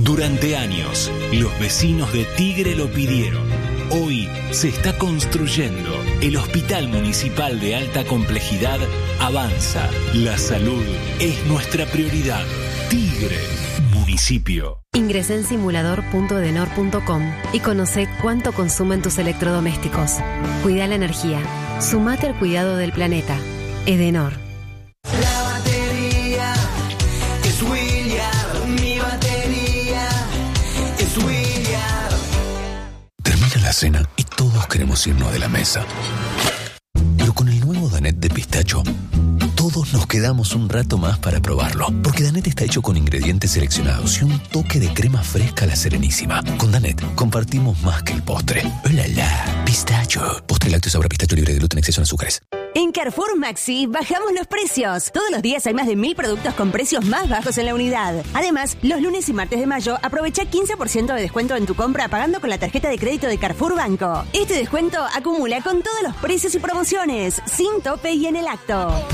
Durante años, los vecinos de Tigre lo pidieron. Hoy se está construyendo. El Hospital Municipal de Alta Complejidad avanza. La salud es nuestra prioridad. Tigre, municipio. Ingresa en simulador.edenor.com y conoce cuánto consumen tus electrodomésticos. Cuida la energía. Sumate al cuidado del planeta. Edenor. La batería es William. Mi batería es William. Termina la cena y todos queremos irnos de la mesa. Pero con el nuevo Danette de pistacho, todos nos quedamos un rato más para probarlo. Porque Danette está hecho con ingredientes seleccionados y un toque de crema fresca a la Serenísima. Con Danette compartimos más que el postre. ¡Hola, la! Pistacho. Postre lácteo sabor a pistacho libre de gluten, exceso en azúcares. En Carrefour Maxi bajamos los precios. Todos los días hay más de 1000 productos con precios más bajos en la unidad. Además, los lunes y martes de mayo aprovecha 15% de descuento en tu compra pagando con la tarjeta de crédito de Carrefour Banco. Este descuento acumula con todos los precios y promociones, sin tope y en el acto.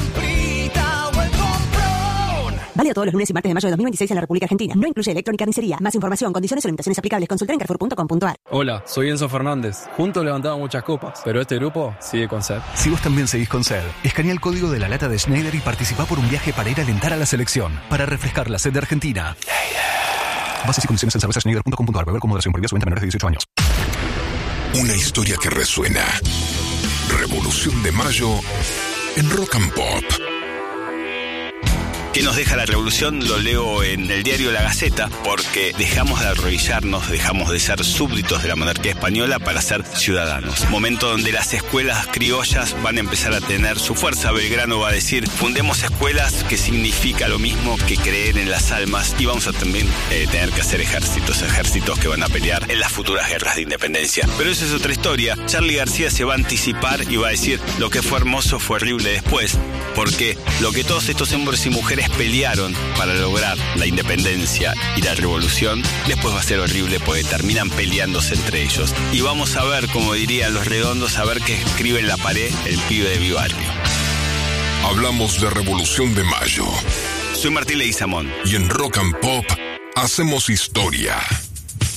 Válido todos los lunes y martes de mayo de 2026 en la República Argentina. No incluye electrónica ni carnicería. Más información, condiciones o limitaciones aplicables. Consultar en carrefour.com.ar. Hola, soy Enzo Fernández. Juntos levantamos muchas copas, pero este grupo sigue con sed. Si vos también seguís con sed, escanea el código de la lata de Schneider y participá por un viaje para ir a alentar a la selección, para refrescar la sed de Argentina. Bases y condiciones en cervezaschneider.com.ar. Beber con moderación. Prohibida su venta a menores de 18 años. Una historia que resuena. Revolución de Mayo en Rock and Pop. ¿Qué nos deja la revolución? Lo leo en el diario La Gaceta, porque dejamos de arrodillarnos, dejamos de ser súbditos de la monarquía española para ser ciudadanos. Momento donde las escuelas criollas van a empezar a tener su fuerza. Belgrano va a decir, fundemos escuelas, que significa lo mismo que creer en las almas, y vamos a también tener que hacer ejércitos que van a pelear en las futuras guerras de independencia. Pero eso es otra historia. Charly García se va a anticipar y va a decir, lo que fue hermoso fue horrible después, porque lo que todos estos hombres y mujeres pelearon para lograr la independencia y la revolución, después va a ser horrible porque terminan peleándose entre ellos. Y vamos a ver, como dirían los redondos, a ver qué escribe en la pared el pibe de mi barrio. Hablamos de Revolución de Mayo. Soy Martín Leguizamón. Y en Rock and Pop hacemos historia.